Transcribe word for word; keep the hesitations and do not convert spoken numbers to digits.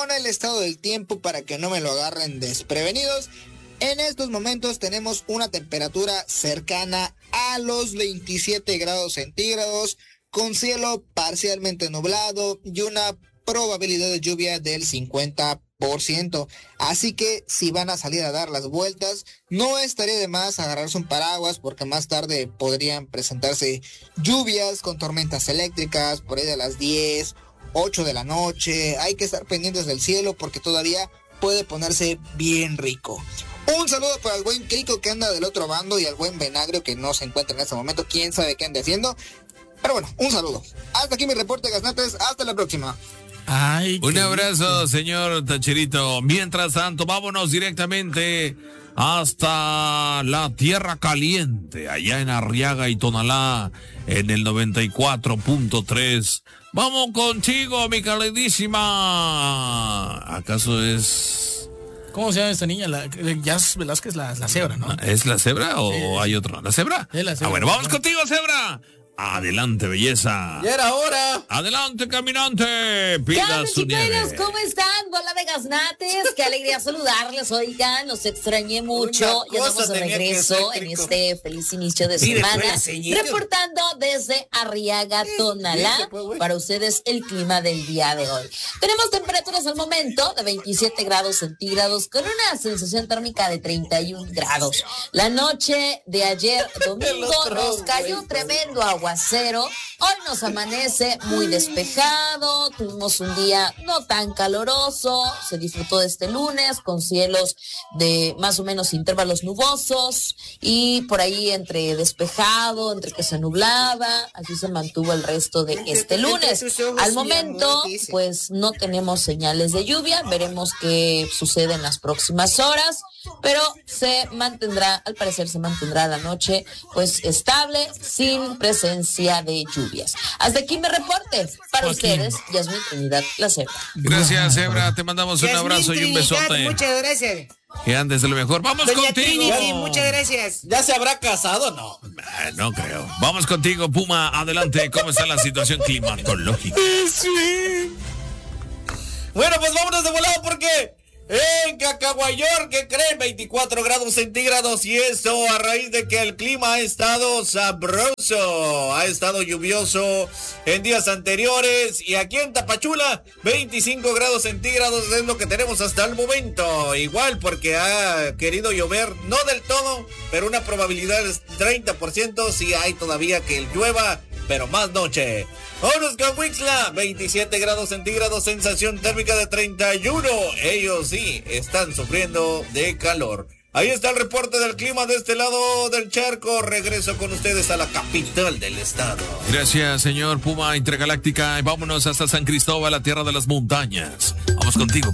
con el estado del tiempo para que no me lo agarren desprevenidos. En estos momentos tenemos una temperatura cercana a los veintisiete grados centígrados, con cielo parcialmente nublado y una probabilidad de lluvia del cincuenta por ciento. Así que si van a salir a dar las vueltas, no estaría de más agarrarse un paraguas, porque más tarde podrían presentarse lluvias con tormentas eléctricas por ahí de las diez, ocho de la noche. Hay que estar pendientes del cielo porque todavía puede ponerse bien rico. Un saludo para el buen Crico que anda del otro bando y al buen Venagrio que no se encuentra en este momento. Quién sabe qué ande haciendo. Pero bueno, un saludo. Hasta aquí mi reporte, Gaznates. Hasta la próxima. Ay, un abrazo, señor Tacherito. Mientras tanto, vámonos directamente hasta la Tierra Caliente, allá en Arriaga y Tonalá, en el noventa y cuatro punto tres. Vamos contigo, mi calidísima. ¿Acaso es...? ¿Cómo se llama esta niña? La, Jazz Velázquez, la, la cebra, ¿no? ¿Es la cebra o eh, hay otro? ¿La cebra? Es la cebra. Ah, bueno, vamos contigo, cebra. Adelante, belleza. Ya era hora. Adelante, caminante. Pida su nieve. ¿Cómo están? Bola de gaznates. Qué alegría saludarles. Oigan, los extrañé mucho. Ya estamos de regreso en este feliz inicio de semana. Reportando desde Arriaga, Tonalá, para ustedes el clima del día de hoy. Tenemos temperaturas al momento de veintisiete grados centígrados con una sensación térmica de treinta y un grados. La noche de ayer domingo nos cayó tremendo agua. Aguacero. Hoy nos amanece muy despejado, tuvimos un día no tan caloroso, se disfrutó de este lunes con cielos de más o menos intervalos nubosos y por ahí entre despejado, entre que se nublaba, así se mantuvo el resto de este lunes. Al momento, pues no tenemos señales de lluvia, veremos qué sucede en las próximas horas, pero se mantendrá, al parecer se mantendrá la noche pues estable, sin presencia de lluvias. Hasta aquí mi reporte para Joaquín. Ustedes, Yasmín Trinidad, la Cebra. Gracias, Cebra, te mandamos Yasmín un abrazo Trinidad, y un besote. Muchas gracias. Que andes de lo mejor. Vamos Doña contigo. Trinity, muchas gracias. ¿Ya se habrá casado? No. Eh, no creo. Vamos contigo, Puma. Adelante. ¿Cómo está la situación climatológica? Sí. Bueno, pues vámonos de volado porque en Cacahuayor, ¿qué creen? veinticuatro grados centígrados y eso a raíz de que el clima ha estado sabroso, ha estado lluvioso en días anteriores y aquí en Tapachula veinticinco grados centígrados es lo que tenemos hasta el momento. Igual porque ha querido llover, no del todo, pero una probabilidad es treinta por ciento, si hay todavía que llueva, pero más noche. Vámonos con Wixla, veintisiete grados centígrados, sensación térmica de treinta y uno. Ellos sí están sufriendo de calor. Ahí está el reporte del clima de este lado del charco. Regreso con ustedes a la capital del estado. Gracias, señor Puma Intergaláctica. Y vámonos hasta San Cristóbal, la tierra de las montañas. Vamos contigo.